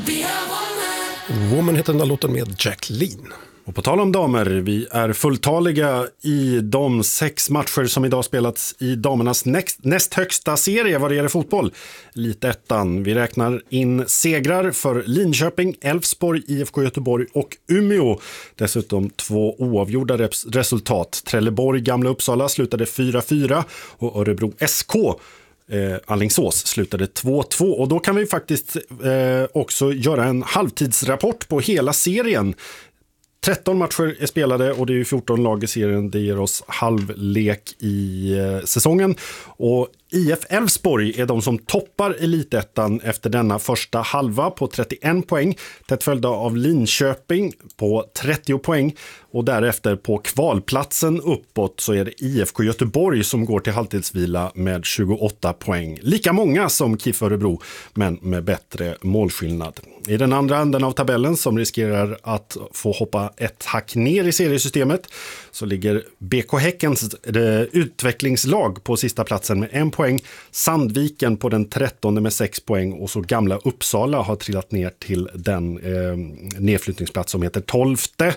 Woman heter den där låten med Jacqueline. Och på tal om damer, vi är fulltaliga i de 6 matcher som idag spelats i damernas näst högsta serie vad det gäller fotboll. Elitettan. Vi räknar in segrar för Linköping, Elfsborg, IFK Göteborg och Umeå. Dessutom 2 oavgjorda resultat. Trelleborg, Gamla Uppsala slutade 4-4 och Örebro SK Alingsås slutade 2-2 och då kan vi faktiskt också göra en halvtidsrapport på hela serien. 13 matcher är spelade och det är ju 14 lag i serien. Det ger oss halvlek i säsongen. Och IF Elfsborg är de som toppar elitettan efter denna första halva på 31 poäng. Tätt följda av Linköping på 30 poäng. Och därefter på kvalplatsen uppåt så är det IFK Göteborg som går till halvtidsvila med 28 poäng. Lika många som KIF Örebro, men med bättre målskillnad. I den andra änden av tabellen som riskerar att få hoppa ett hack ner i seriesystemet så ligger BK Häckens utvecklingslag på sista platsen med 1 poäng. Sandviken på den 13:e med 6 poäng och så Gamla Uppsala har trillat ner till den nedflyttningsplats som heter 12:e.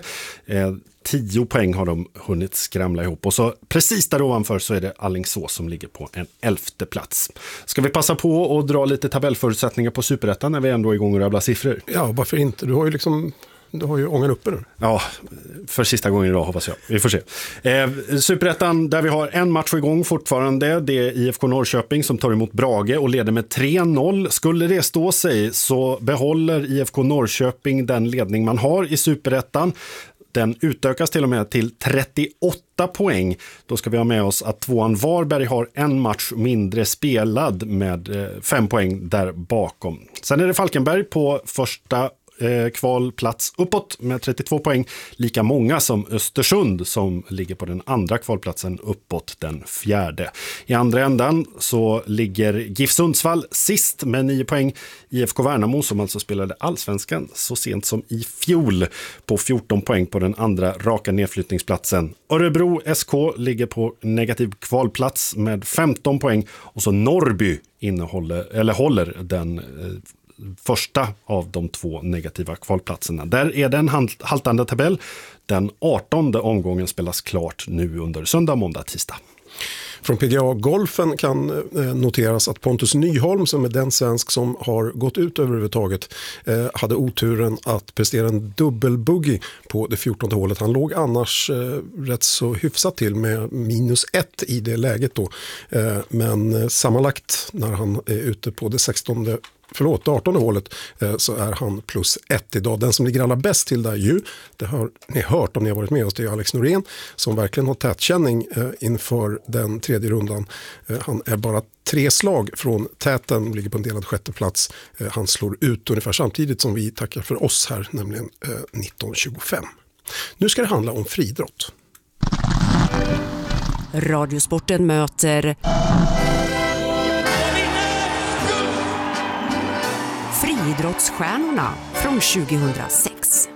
10 poäng har de hunnit skramla ihop och så precis där ovanför så är det Alingsås som ligger på en 11:e plats. Ska vi passa på att dra lite tabellförutsättningar på Superettan när vi ändå är igång och rabblar siffror? Ja, varför inte? Du har ju ångan uppe nu. Ja, för sista gången idag hoppas jag. Vi får se. Superettan där vi har en match igång fortfarande. Det är IFK Norrköping som tar emot Brage och leder med 3-0. Skulle det stå sig så behåller IFK Norrköping den ledning man har i Superettan. Den utökas till och med till 38 poäng. Då ska vi ha med oss att tvåan Varberg har en match mindre spelad med 5 poäng där bakom. Sen är det Falkenberg på första kvalplats uppåt med 32 poäng. Lika många som Östersund som ligger på den andra kvalplatsen uppåt den 4:e. I andra ändan så ligger GIF Sundsvall sist med 9 poäng. IFK Värnamo som alltså spelade allsvenskan så sent som i fjol på 14 poäng på den andra raka nedflyttningsplatsen. Örebro SK ligger på negativ kvalplats med 15 poäng och så Norrby håller den första av de 2 negativa kvalplatserna. Där är det en haltande tabell. Den 18:e omgången spelas klart nu under söndag, måndag, tisdag. Från PGA-golfen kan noteras att Pontus Nyholm, som är den svensk som har gått ut överhuvudtaget, hade oturen att prestera en dubbelbuggy på det 14:e hålet. Han låg annars rätt så hyfsat till med -1 i det läget då. Men sammanlagt när han är ute på det 18:e hålet så är han +1 idag. Den som ligger allra bäst till där det har ni hört om ni har varit med oss, det är Alex Norén som verkligen har tätkänning inför den 3:e rundan. Han är bara 3 slag från täten, ligger på en delad 6:e plats. Han slår ut ungefär samtidigt som vi tackar för oss här, nämligen 19:25. Nu ska det handla om friidrott. Radiosporten möter friidrottsstjärnorna från 2006.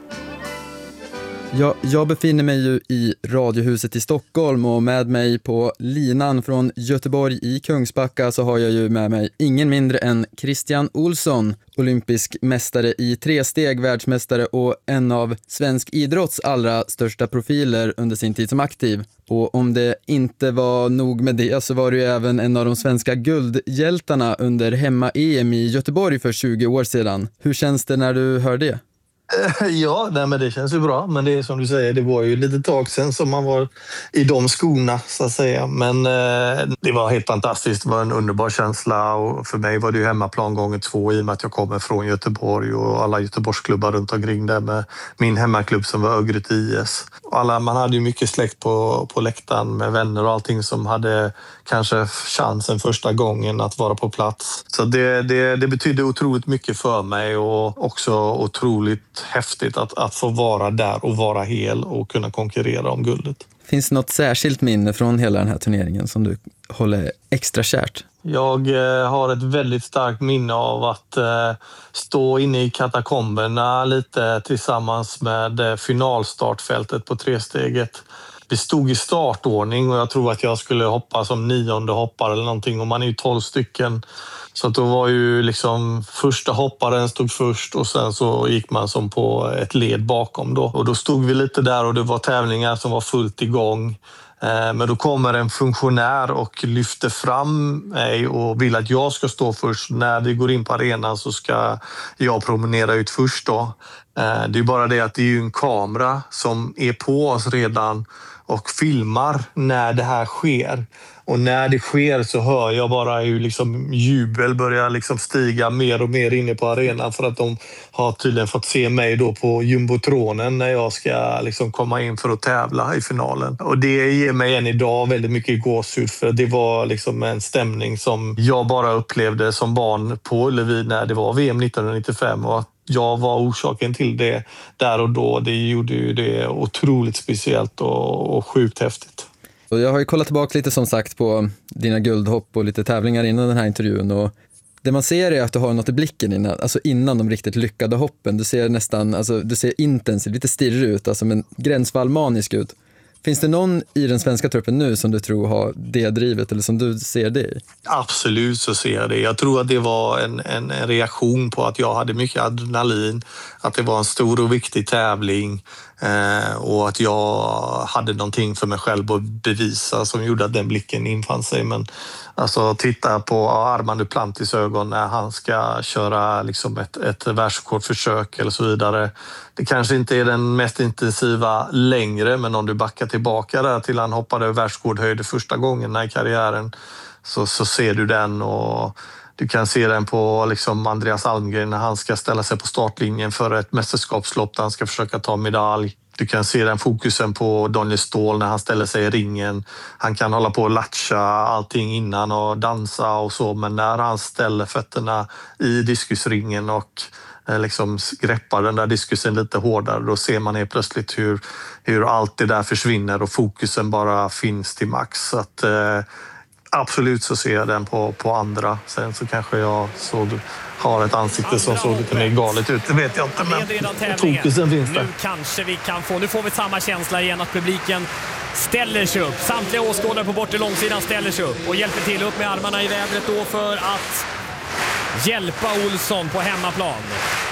Jag befinner mig ju i Radiohuset i Stockholm och med mig på linan från Göteborg i Kungsbacka så har jag ju med mig ingen mindre än Christian Olsson, olympisk mästare i 3-steg, världsmästare och en av svensk idrotts allra största profiler under sin tid som aktiv. Och om det inte var nog med det så var det ju även en av de svenska guldhjältarna under hemma-EM i Göteborg för 20 år sedan. Hur känns det när du hör det? Ja, men det känns ju bra. Men det är som du säger, det var ju lite tag sedan som man var i de skorna så att säga. Men det var helt fantastiskt. Det var en underbar känsla och för mig var det ju hemmaplan gånger 2 i och med att jag kommer från Göteborg och alla Göteborgsklubbar runt omkring där med min hemmaklubb som var Örgryte IS. Man hade ju mycket släkt på läktaren med vänner och allting som hade kanske chansen första gången att vara på plats. Så det betydde otroligt mycket för mig och också otroligt häftigt att få vara där och vara hel och kunna konkurrera om guldet. Finns det något särskilt minne från hela den här turneringen som du håller extra kärt? Jag har ett väldigt starkt minne av att stå inne i katakomberna lite tillsammans med finalstartfältet på 3-steget. Vi stod i startordning och jag tror att jag skulle hoppa som 9:e hoppare eller någonting, och man är ju 12 stycken. Så att då var ju liksom första hopparen stod först och sen så gick man som på ett led bakom då. Och då stod vi lite där och det var tävlingar som var fullt igång. Men då kommer en funktionär och lyfter fram mig och vill att jag ska stå först. När vi går in på arenan så ska jag promenera ut först då. Det är bara det att det är ju en kamera som är på oss redan och filmar när det här sker. Och när det sker så hör jag bara hur liksom jubel börjar liksom stiga mer och mer inne på arenan, för att de har tydligen fått se mig då på jumbotronen när jag ska liksom komma in för att tävla i finalen. Och det ger mig än idag väldigt mycket gåshud, för det var liksom en stämning som jag bara upplevde som barn på Ullevi när det var VM 1995, och att jag var orsaken till det där och då. Det gjorde ju det otroligt speciellt och sjukt häftigt. Och jag har ju kollat tillbaka lite som sagt på dina guldhopp och lite tävlingar innan den här intervjun, och det man ser är att du har något i blicken innan de riktigt lyckade hoppen. Du ser nästan, alltså du ser intensivt, lite stirrig ut, alltså men gränsfall manisk ut. Finns det någon i den svenska truppen nu som du tror har det drivet, eller som du ser det i? Absolut så ser jag det. Jag tror att det var en reaktion på att jag hade mycket adrenalin, att det var en stor och viktig tävling och att jag hade någonting för mig själv att bevisa som gjorde att den blicken infann sig. Men alltså titta på Armand Duplantis ögon när han ska köra liksom ett världsrekordförsök eller så vidare. Det kanske inte är den mest intensiva längre, men om du backar tillbaka där till han hoppade världsrekordhöjd första gången i karriären, så ser du den, och du kan se den på liksom Andreas Almgren när han ska ställa sig på startlinjen för ett mästerskapslopp där han ska försöka ta medalj. Du kan se den fokusen på Daniel Ståhl när han ställer sig i ringen. Han kan hålla på och latcha allting innan och dansa och så, men när han ställer fötterna i diskusringen och liksom greppar den där diskusen lite hårdare, då ser man helt plötsligt hur allt det där försvinner och fokusen bara finns till max. Så att, absolut så ser jag den på andra. Sen så kanske jag har ett ansikte som såg lite mer galet ut. Det vet jag inte, men fokusen finns där. Nu kanske vi kan få, nu får vi samma känsla igen att publiken ställer sig upp. Samtliga åskådare på bortre långsidan ställer sig upp och hjälper till upp med armarna i vädret då för att hjälpa Olsson på hemmaplan.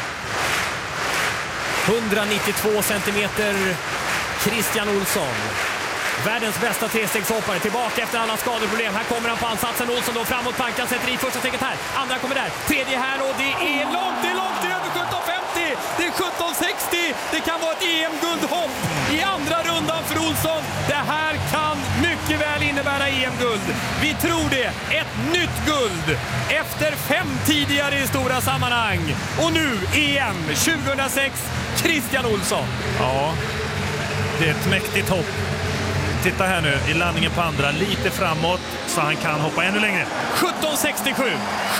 192 centimeter Christian Olsson. Världens bästa trestegshoppare, tillbaka efter alla skadeproblem. Här kommer han på ansatsen. Olsson då framåt plankan, sätter i första steget här. Andra kommer där, tredje här, och det är långt, det är över 17.50. Det är 17.60. Det kan vara ett EM-guldhopp i andra rundan för Olsson. Det här kan mycket väl innebära EM-guld. Vi tror det. Ett nytt guld efter 5 tidigare i stora sammanhang. Och nu EM 2006, Christian Olsson. Ja, det är ett mäktigt hopp. Titta här nu i landningen på andra, lite framåt så han kan hoppa ännu längre. 17.67,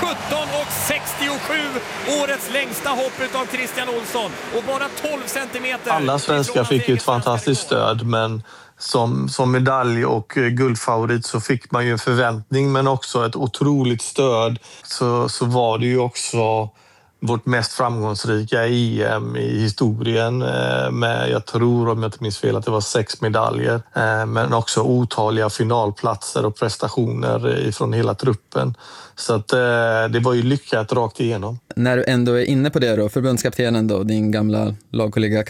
17.67, årets längsta hopp av Christian Olsson, och bara 12 centimeter. Alla svenskar fick ju ett fantastiskt stöd, men som medalj och guldfavorit så fick man ju en förväntning, men också ett otroligt stöd. Så var det ju också vårt mest framgångsrika EM i historien med, jag tror om jag inte minns fel, att det var 6 medaljer. Men också otaliga finalplatser och prestationer ifrån hela truppen. Så att det var ju lyckat rakt igenom. När du ändå är inne på det då, förbundskaptenen då, din gamla lagkollega